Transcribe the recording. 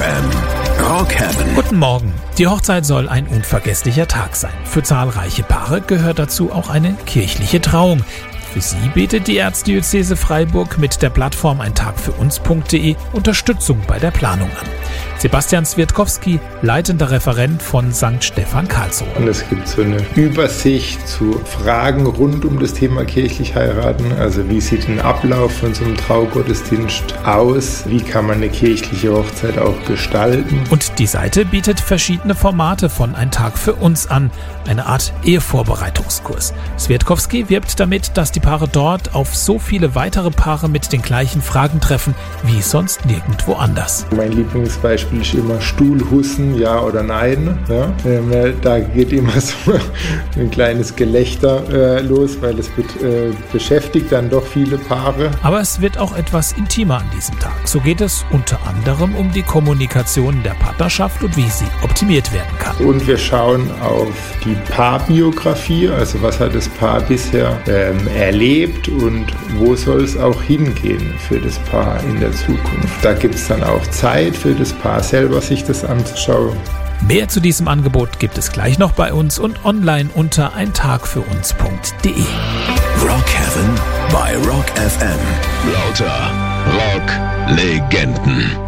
FM. Rock Heaven. Guten Morgen. Die Hochzeit soll ein unvergesslicher Tag sein. Für zahlreiche Paare gehört dazu auch eine kirchliche Trauung. Für sie bietet die Erzdiözese Freiburg mit der Plattform eintagfüruns.de Unterstützung bei der Planung an. Sebastian Swiatkowski, leitender Referent von St. Stephan Karlsruhe. Und es gibt so eine Übersicht zu Fragen rund um das Thema kirchlich heiraten. Also wie sieht ein Ablauf von so einem Traugottesdienst aus? Wie kann man eine kirchliche Hochzeit auch gestalten? Und die Seite bietet verschiedene Formate von Ein Tag für uns an, eine Art Ehevorbereitungskurs. Swiatkowski wirbt damit, dass die Paare dort auf so viele weitere Paare mit den gleichen Fragen treffen, wie sonst nirgendwo anders. Mein Lieblingsbeispiel ist immer Stuhlhussen, ja oder nein. Ja? Da geht immer so ein kleines Gelächter los, weil es beschäftigt dann doch viele Paare. Aber es wird auch etwas intimer an diesem Tag. So geht es unter anderem um die Kommunikation der Partnerschaft und wie sie optimiert werden kann. Und wir schauen auf die Paarbiografie, also was hat das Paar bisher erlebt und wo soll es auch hingehen für das Paar in der Zukunft. Da gibt es dann auch Zeit für das Paar selber, sich das anzuschauen. Mehr zu diesem Angebot gibt es gleich noch bei uns und online unter eintagfüruns.de. Rock Heaven bei Rock FM. Lauter Rock-Legenden.